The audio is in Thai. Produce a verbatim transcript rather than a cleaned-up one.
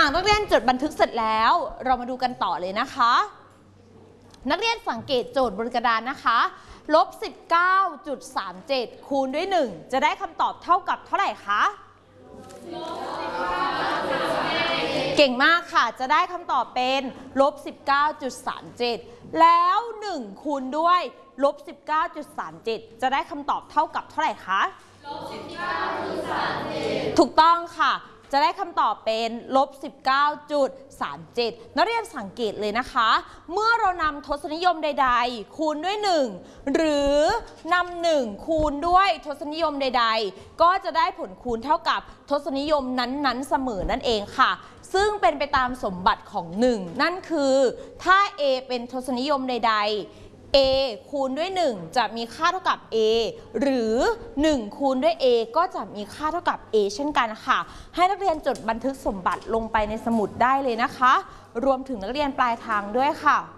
ากนักเรียนจดบันทึกเสร็จแล้วเรามาดูกันต่อเลยนะคะนักเรียนสังเกตโจทย์บนกระดานนะคะลบ สิบเก้าจุดสามเจ็ด คูณด้วยหนึ่งจะได้คำตอบเท่ากับเท่าไหร่คะเก่งมากค่ะจะได้คำตอบเป็นลบ สิบเก้าจุดสามเจ็ด แล้วหนึ่งคูณด้วยลบ สิบเก้าจุดสามเจ็ด จะได้คำตอบเท่ากับเท่าไหร่คะลบ สิบเก้าจุดสามเจ็ด ถูกต้องค่ะจะได้คำตอบเป็นลบ สิบเก้าจุดสามเจ็ด นักเรียนสังเกตเลยนะคะเมื่อเรานำทศนิยมใดๆคูณด้วยหนึ่งหรือนำหนึ่งคูณด้วยทศนิยมใดๆก็จะได้ผลคูณเท่ากับทศนิยมนั้นๆเสมอนั่นเองค่ะซึ่งเป็นไปตามสมบัติของหนึ่งนั่นคือถ้า a เป็นทศนิยมใดๆa คูณด้วยหนึ่งจะมีค่าเท่ากับ a หรือหนึ่งคูณด้วย a ก็จะมีค่าเท่ากับ a เช่นกันค่ะให้นักเรียนจดบันทึกสมบัติลงไปในสมุดได้เลยนะคะรวมถึงนักเรียนปลายทางด้วยค่ะ